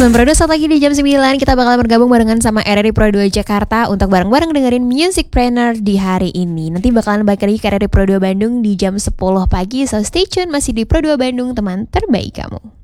Pro 2 saat lagi di jam 9 kita bakal bergabung barengan sama RRI Pro 2 Jakarta untuk bareng-bareng dengerin Musicpreneur di hari ini. Nanti bakalan balik lagi ke RRI Pro 2 Bandung di jam 10 pagi, so stay tune masih di Pro 2 Bandung, teman terbaik kamu.